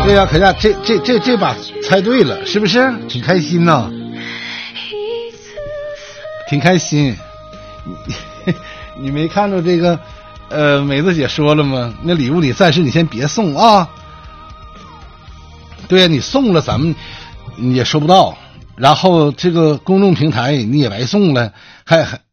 对呀，可佳，这把猜对了，是不是？挺开心呐，挺开心。你没看着这个，梅子姐说了吗？那礼物你暂时你先别送啊。对呀，你送了咱们也收不到，然后这个公众平台你也白送了，还